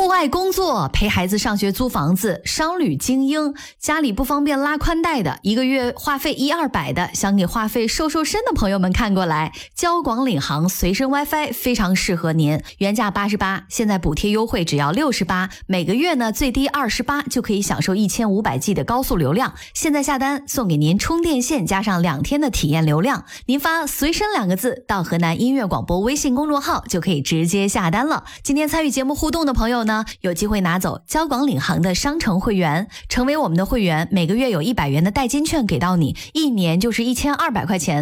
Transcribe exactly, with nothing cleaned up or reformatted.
户外工作，陪孩子上学租房子，商旅精英，家里不方便拉宽带的，一个月话费一二百的，想给话费瘦瘦身的朋友们看过来，交广领航随身 WiFi 非常适合您，原价八十八，现在补贴优惠只要六十八，每个月呢最低二十八就可以享受一千五百 G 的高速流量，现在下单送给您充电线加上两天的体验流量，您发随身两个字到河南音乐广播微信公众号就可以直接下单了。今天参与节目互动的朋友呢，有机会拿走交广领航的商城会员，成为我们的会员，每个月有一百元的代金券给到你，一年就是一千二百块钱。